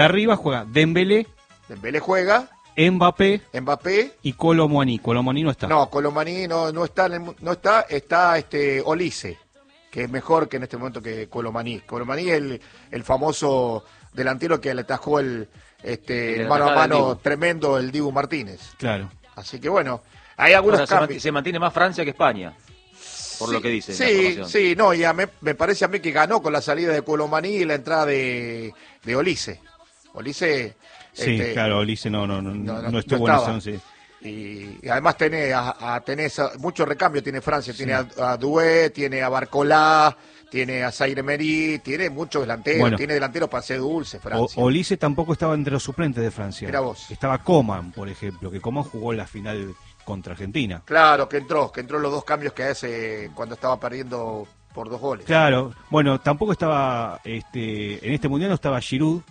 Arriba juega Dembélé, juega, Mbappé y Kolo Muani. Kolo Muani no está. No, Kolo Muani no está, está Olise, que es mejor que en este momento que Kolo Muani. Kolo Muani es el famoso delantero que le atajó el mano a mano tremendo el Dibu Martínez. Claro. Así que bueno, hay algunos cambios. Se mantiene más Francia que España, por lo que dice. Sí, no, y me parece a mí que ganó con la salida de Kolo Muani y la entrada de Olise. Olise... Sí, claro, Olise no estuvo en ese 11. Y además tenés mucho recambio, tiene Francia, tiene a Doué, tiene a Barcolá, tiene a Zaire Emery, tiene muchos delanteros, tiene delanteros para ser dulce Francia. Olise tampoco estaba entre los suplentes de Francia. Mira vos. Estaba Coman, por ejemplo, que Coman jugó en la final contra Argentina. Claro, que entró los dos cambios que hace cuando estaba perdiendo por 2 goles. Claro, bueno, tampoco estaba, en este mundial no estaba Giroud.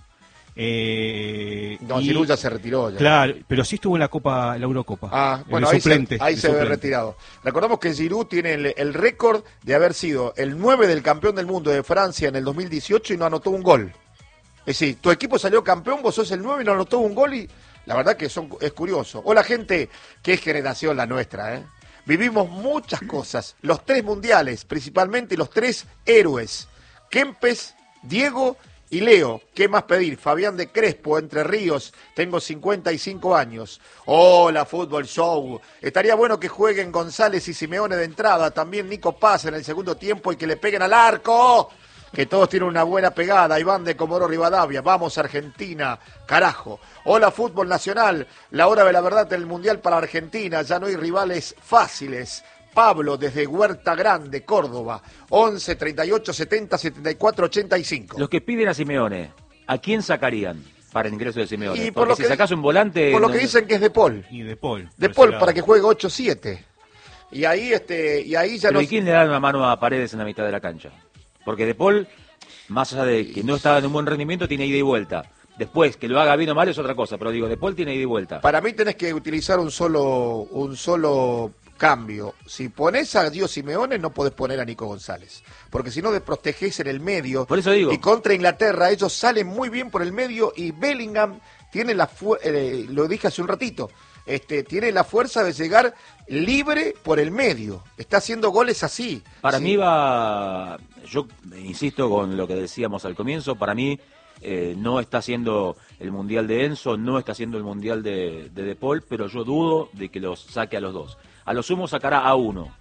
Giroud ya se retiró. Claro, pero sí estuvo en la Eurocopa. Bueno, ahí se ve retirado. Recordamos que Giroud tiene el récord de haber sido el 9 del campeón del mundo de Francia en el 2018 y no anotó un gol. Es decir, tu equipo salió campeón, vos sos el 9 y no anotó un gol, y la verdad que es curioso. O la gente, qué generación la nuestra, ¿eh? Vivimos muchas cosas, los 3 mundiales, principalmente los 3 héroes, Kempes, Diego y Leo. ¿Qué más pedir? Fabián de Crespo, Entre Ríos, tengo 55 años. Hola, Fútbol Show. Estaría bueno que jueguen González y Simeone de entrada, también Nico Paz en el segundo tiempo y que le peguen al arco. Que todos tienen una buena pegada. Iván de Comodoro Rivadavia. Vamos, Argentina, carajo. Hola, Fútbol Nacional. La hora de la verdad del Mundial para Argentina. Ya no hay rivales fáciles. Pablo, desde Huerta Grande, Córdoba. 11 38 70 74 85. Los que piden a Simeone, ¿a quién sacarían para el ingreso de Simeone? Y porque si sacás un volante... Por lo que dicen que es De Paul. Y De Paul. De Paul para que juegue 8-7. Y ahí ya Pero no... ¿y quién le da una mano a Paredes en la mitad de la cancha? Porque De Paul, más allá de que no estaba en un buen rendimiento, tiene ida y vuelta. Después, que lo haga bien o mal es otra cosa, pero digo, De Paul tiene ida y vuelta. Para mí tenés que utilizar un solo cambio. Si pones a Gio Simeone, no podés poner a Nico González, porque si no desprotegés en el medio. Por eso digo. Y contra Inglaterra ellos salen muy bien por el medio y Bellingham tiene lo dije hace un ratito, tiene la fuerza de llegar libre por el medio. Está haciendo goles así. Para mí yo insisto con lo que decíamos al comienzo, para mí no está haciendo el Mundial de Enzo, no está haciendo el Mundial de Paul, pero yo dudo de que los saque a los dos. A lo sumo sacará a uno.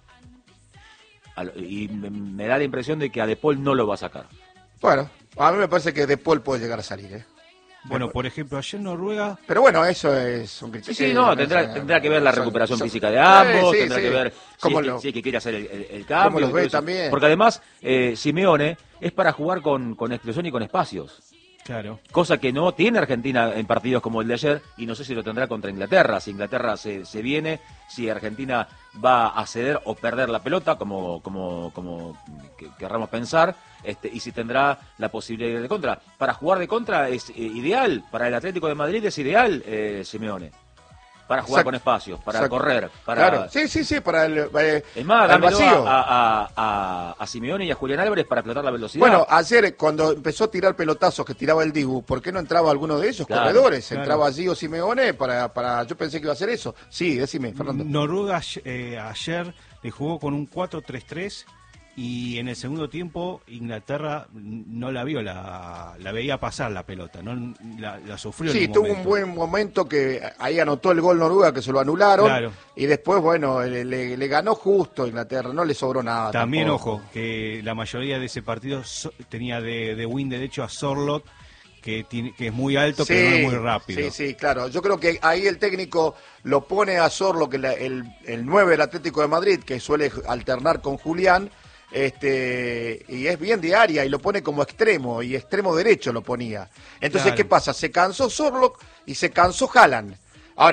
Y me da la impresión de que a De Paul no lo va a sacar. Bueno, a mí me parece que De Paul puede llegar a salir, ¿eh? Bueno, por ejemplo, ayer Noruega... Pero bueno, eso es un criterio. Sí, no, tendrá que ver la recuperación física de ambos, tendrá que ver si es que quiere hacer el cambio. Cómo los ve también. Porque además, Simeone es para jugar con explosión y con espacios. Claro. Cosa que no tiene Argentina en partidos como el de ayer, y no sé si lo tendrá contra Inglaterra. Si Inglaterra se viene, si Argentina va a ceder o perder la pelota, como querramos pensar, y si tendrá la posibilidad de ir de contra. Para jugar de contra es ideal, para el Atlético de Madrid es ideal, Simeone. Para jugar con espacios, para correr, para... Claro, sí, para el es más, dámelo vacío. A Simeone y a Julián Álvarez para explotar la velocidad. Bueno, ayer cuando empezó a tirar pelotazos que tiraba el Dibu, ¿por qué no entraba alguno de ellos, corredores? Claro. Entraba allí o Simeone para... Yo pensé que iba a hacer eso. Sí, decime, Fernando. Noruega ayer le jugó con un 4-3-3 y en el segundo tiempo Inglaterra no la vio, la veía pasar la pelota, no la sufrió. Sí, tuvo un buen momento que ahí anotó el gol Noruega, que se lo anularon, claro. Y después, bueno, le ganó justo Inglaterra, no le sobró nada. También, tampoco. Ojo, que la mayoría de ese partido tenía de win derecho a Sorloth, que es muy alto, sí, pero no es muy rápido. Sí, claro. Yo creo que ahí el técnico lo pone a Sorloth, que el 9 del Atlético de Madrid, que suele alternar con Julián, y es bien de área y lo pone como extremo, y extremo derecho lo ponía. Entonces, claro. ¿Qué pasa? Se cansó Sorloth y se cansó Haaland. Ahora,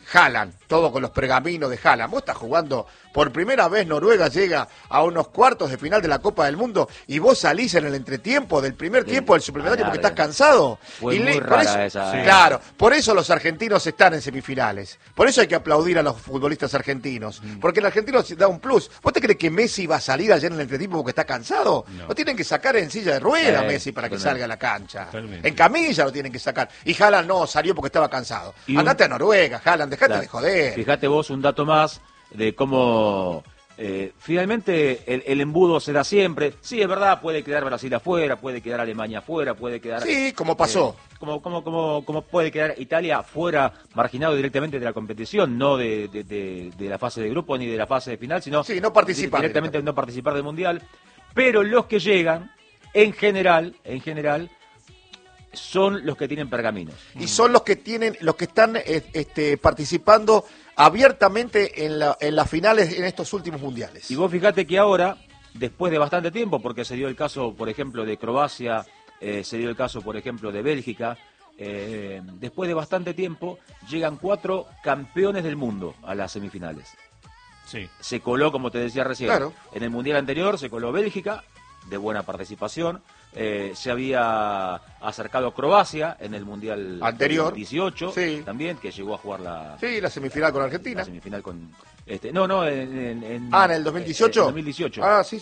Haaland, todo con los pergaminos de Haaland. Vos estás jugando, por primera vez Noruega llega a unos cuartos de final de la Copa del Mundo y vos salís en el entretiempo del primer tiempo del suplementario porque estás cansado. Fue muy rara esa. Claro, por eso los argentinos están en semifinales. Por eso hay que aplaudir a los futbolistas argentinos. Porque el argentino da un plus. ¿Vos te crees que Messi va a salir ayer en el entretiempo porque está cansado? No. Lo tienen que sacar en silla de rueda Messi para que salga a la cancha. Totalmente. En camilla lo tienen que sacar. Y Haaland no, salió porque estaba cansado. Andate a Noruega, Haaland, dejate de joder. Fíjate vos un dato más de cómo finalmente el embudo se da siempre. Sí, es verdad, puede quedar Brasil afuera, puede quedar Alemania afuera, puede quedar... Sí, como pasó. Como puede quedar Italia fuera, marginado directamente de la competición, no de la fase de grupo ni de la fase de final, sino sí, no participar directamente no participar del Mundial. Pero los que llegan, en general, son los que tienen pergaminos. Y son los que están participando abiertamente en las finales en estos últimos mundiales. Y vos fijate que ahora, después de bastante tiempo, porque se dio el caso, por ejemplo, de Croacia, se dio el caso, por ejemplo, de Bélgica, después de bastante tiempo, llegan 4 campeones del mundo a las semifinales. Sí. Se coló, como te decía recién, claro. En el Mundial anterior se coló Bélgica, de buena participación. Se había acercado Croacia en el Mundial anterior 18, sí. También, que llegó a jugar la semifinal con Argentina. La semifinal con en el 2018. En 2018. Sí.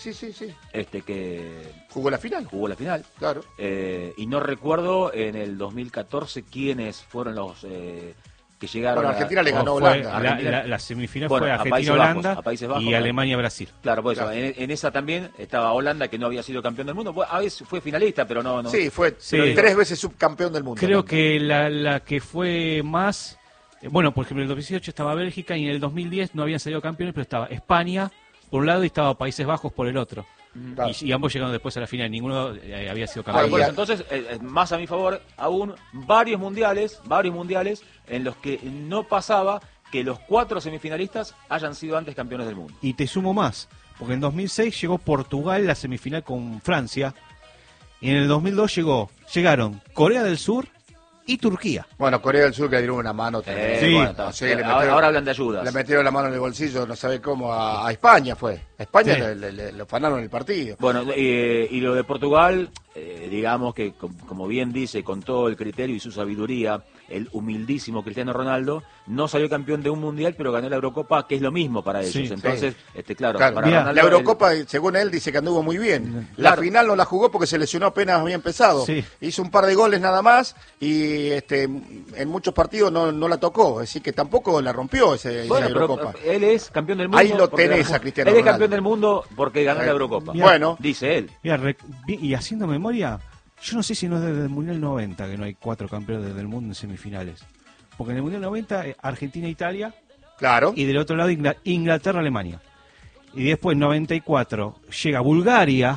Que jugó la final. Claro. Y no recuerdo en el 2014 quiénes fueron los que llegaron. Bueno, Argentina le ganó a Holanda. La semifinal fue Argentina-Holanda y Alemania-Brasil. Claro, por eso. En esa también estaba Holanda, que no había sido campeón del mundo. A veces fue finalista, pero no. Sí, fue 3 veces subcampeón del mundo. Creo que la que fue más... Bueno, por ejemplo, en el 2018 estaba Bélgica y en el 2010 no habían salido campeones, pero estaba España por un lado y estaba Países Bajos por el otro. Claro. Y ambos llegaron después a la final, ninguno había sido campeón. Bueno, entonces, más a mi favor, aún varios mundiales en los que no pasaba que los 4 semifinalistas hayan sido antes campeones del mundo. Y te sumo más, porque en 2006 llegó Portugal a la semifinal con Francia, y en el 2002 llegaron Corea del Sur y Turquía. Bueno, Corea del Sur que le dieron una mano. Sí. Ahora hablan de ayudas. Le metieron la mano en el bolsillo, no sabe cómo, a España fue. A España le afanaron el partido. Bueno, y lo de Portugal, digamos que, como bien dice, con todo el criterio y su sabiduría, el humildísimo Cristiano Ronaldo no salió campeón de un mundial, pero ganó la Eurocopa, que es lo mismo para ellos. Entonces, claro. Para Ronaldo, la Eurocopa, según él, dice que anduvo muy bien. La final no la jugó porque se lesionó apenas había empezado. Sí. Hizo un par de goles nada más y en muchos partidos no la tocó. Es decir, que tampoco la rompió esa Eurocopa. Pero él es campeón del mundo. Ahí lo tenés a Cristiano Ronaldo. Él es campeón del mundo porque ganó la Eurocopa. Bueno, dice él. Y haciendo memoria, yo no sé si no es desde el Mundial 90 que no hay 4 campeones del mundo en semifinales. Porque en el Mundial 90, Argentina e Italia. Claro. Y del otro lado, Inglaterra-Alemania. Y después, 94, llega Bulgaria.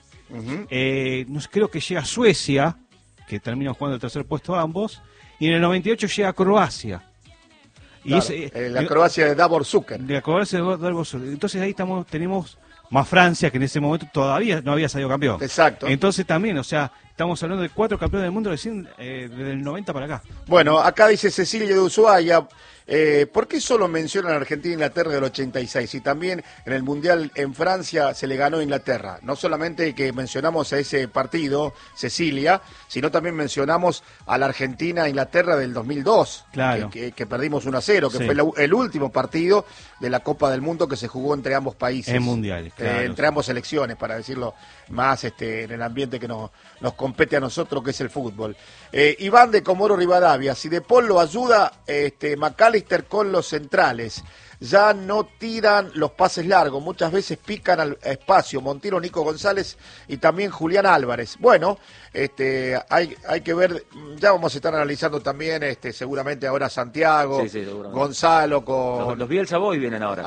Creo que llega Suecia, que terminan jugando el tercer puesto ambos. Y en el 98 llega Croacia. Claro, la Croacia de Davor Šuker. La Croacia de Davor Šuker. Entonces ahí tenemos más Francia, que en ese momento todavía no había salido campeón. Exacto. Entonces también, estamos hablando de 4 campeones del mundo desde el 90 para acá. Bueno, acá dice Cecilia de Ushuaia, ¿por qué solo mencionan a Argentina e Inglaterra del 86? Y también en el Mundial en Francia se le ganó a Inglaterra. No solamente que mencionamos a ese partido, Cecilia, sino también mencionamos a la Argentina-Inglaterra del 2002, claro. que perdimos 1-0, que fue el último partido de la Copa del Mundo que se jugó entre ambos países. En mundiales, claro. Entre ambas selecciones, para decirlo más en el ambiente que nos compete a nosotros, que es el fútbol. Iván de Comodoro Rivadavia, si De Paul lo ayuda, McAllister con los centrales. Ya no tiran los pases largos, muchas veces pican al espacio. Montero, Nico González y también Julián Álvarez. Bueno, hay que ver, ya vamos a estar analizando también seguramente ahora Santiago, Gonzalo con los Bielsa Boys vienen ahora.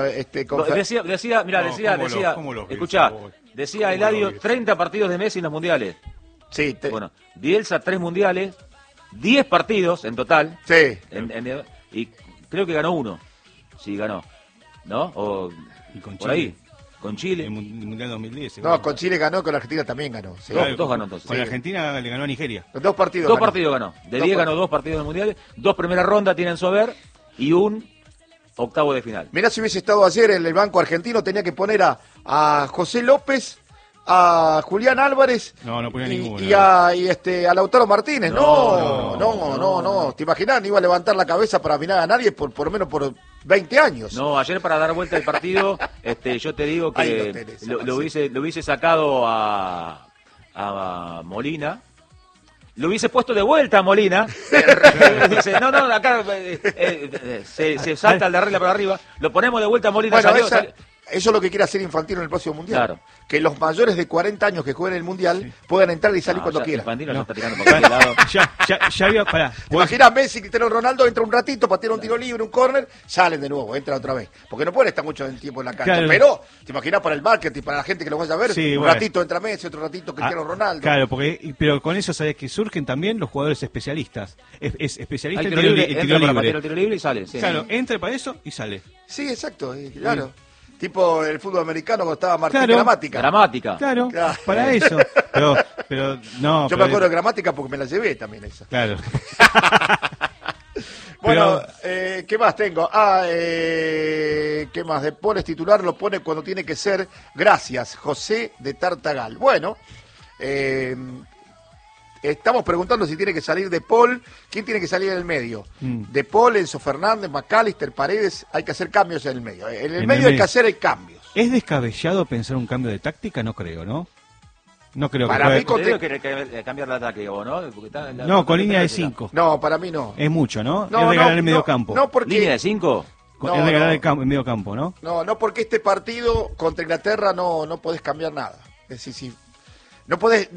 Decía Eladio, 30 partidos de Messi en los mundiales. Sí. Bueno, Bielsa 3 mundiales, 10 partidos en total. Sí. Y creo que ganó 1. Sí, ganó. ¿No? Y con por Chile. Ahí. Con Chile. El Mundial 2010. No, con Chile ganó, con Argentina también ganó. Sí. Dos ganó entonces. Con Argentina le ganó a Nigeria. 2 partidos. 2 partidos ganó. De 10 ganó 2 partidos del Mundial. 2 primeras rondas tienen su haber. y un octavo de final. Mirá, si hubiese estado ayer en el Banco Argentino, tenía que poner a José López, a Julián Álvarez no ponía ninguno, y a Lautaro Martínez. No. ¿Te imaginas? No iba a levantar la cabeza para mirar a nadie por lo menos por 20 años. No, ayer para dar vuelta el partido, yo te digo que lo hubiese sacado a Molina. Lo hubiese puesto de vuelta a Molina. Dice, no, acá se salta el de regla para arriba. Lo ponemos de vuelta a Molina. Bueno, eso es lo que quiere hacer Infantino en el próximo Mundial. Claro. Que los mayores de 40 años que jueguen el Mundial puedan entrar y salir cuando quieran. Infantino ya está tirando por cualquier lado. Ya había, pará. Imagina Messi, Cristiano Ronaldo, entra un ratito para tirar un tiro libre, un córner, salen de nuevo, entran otra vez. Porque no pueden estar mucho tiempo en la cancha. Claro. Pero, te imaginas para el marketing, para la gente que lo vaya a ver, ratito entra Messi, otro ratito Cristiano Ronaldo. Claro, pero con eso sabes que surgen también los jugadores especialistas. Es especialista en tiro libre y sale. Sí. Claro, entra para eso y sale. Sí, exacto, claro. Tipo el fútbol americano cuando estaba Martín Gramática. Claro, para eso. Pero no. Yo me acuerdo de Gramática porque me la llevé también esa. Claro. Bueno, ¿qué más tengo? ¿Qué más? De Paul es titular, lo pone cuando tiene que ser. Gracias, José de Tartagal. Bueno, estamos preguntando si tiene que salir De Paul. ¿Quién tiene que salir en el medio? De Paul, Enzo Fernández, McAllister, Paredes. Hay que hacer cambios en el medio. En el medio hay que hacer cambios. ¿Es descabellado pensar un cambio de táctica? No creo, ¿no? No creo para mí que cambiar el ataque, ¿o no? No, con línea de 5. No, para mí no. Es mucho, ¿no? Es regalar el medio campo. No, porque... ¿Línea de 5? Es regalar el medio campo, ¿no? No, porque este partido contra Inglaterra no podés cambiar nada. Es decir, no podés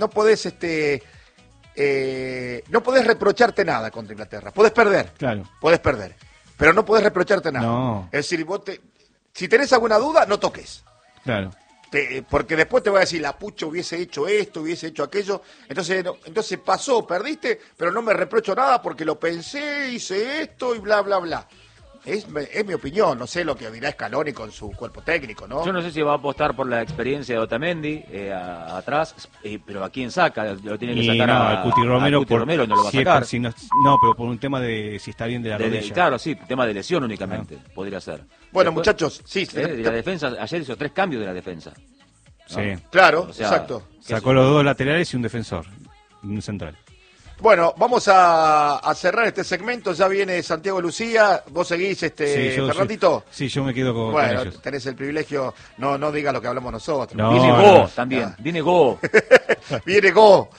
reprocharte nada contra Inglaterra. Podés perder. Claro. Podés perder. Pero no podés reprocharte nada. No. Es decir, si tenés alguna duda, no toques. Claro. Porque después te voy a decir, la pucha hubiese hecho esto, hubiese hecho aquello. Entonces pasó, perdiste, pero no me reprocho nada porque lo pensé, hice esto y bla, bla, bla. Es mi opinión, no sé lo que dirá Scaloni con su cuerpo técnico, ¿no? Yo no sé si va a apostar por la experiencia de Otamendi atrás, pero ¿a quién saca? Lo tiene que sacar al Cuti Romero. Romero no lo va a sacar. Pero por un tema de si está bien de la rodilla. Claro, sí, tema de lesión únicamente, podría ser. Bueno, después, muchachos, sí. La defensa, ayer hizo 3 cambios de la defensa. ¿No? Sí. Claro, exacto. Sacó los 2 laterales y un defensor, un central. Bueno, vamos a cerrar este segmento. Ya viene Santiago Lucía. ¿Vos seguís, Fernandito? Sí, yo me quedo con ellos. Tenés el privilegio. No digas lo que hablamos nosotros. Viene Go también. Viene Go. Viene Go.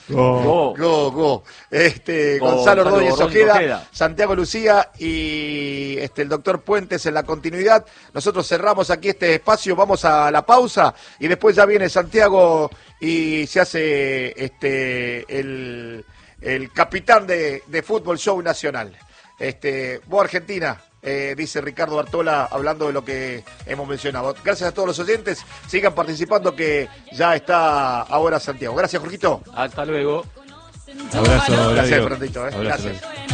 Gonzalo Ordóñez Ojeda, Santiago Lucía y el doctor Puentes en la continuidad. Nosotros cerramos aquí este espacio. Vamos a la pausa y después ya viene Santiago y se hace el capitán de Fútbol Show Nacional. Vos Argentina, dice Ricardo Bartola, hablando de lo que hemos mencionado. Gracias a todos los oyentes, sigan participando que ya está ahora Santiago. Gracias, Jorgito. Hasta luego. Abrazo, gracias, Fernandito. Gracias.